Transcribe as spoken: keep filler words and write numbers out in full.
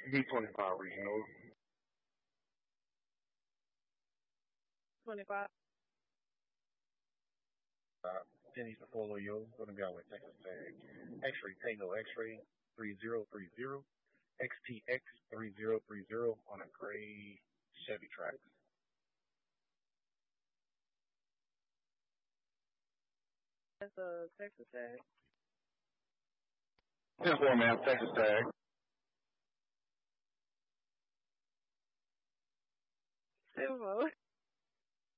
B twenty-five regional. twenty-five. Uh, Denny's Follow Yo, gonna be out with Texas Tag. X-Ray Tango X-Ray three zero three zero. X T X three zero three zero on a gray Chevy Trax. That's a Texas tag. ten four, man. Texas tag. Silver.